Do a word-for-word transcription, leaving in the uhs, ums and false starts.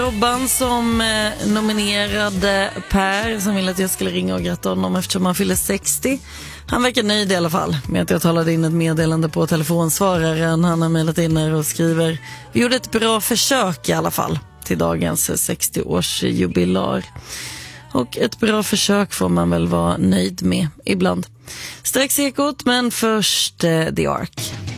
Robban som eh, nominerade Per, som ville att jag skulle ringa och gratta honom eftersom han fyller sextio. Han verkar nöjd i alla fall med att jag talade in ett meddelande på telefonsvararen. Han har mejlat in här och skriver: vi gjorde ett bra försök i alla fall till dagens sextio-årsjubilar. Och ett bra försök får man väl vara nöjd med ibland. Strax Ekot, men först eh, The Ark.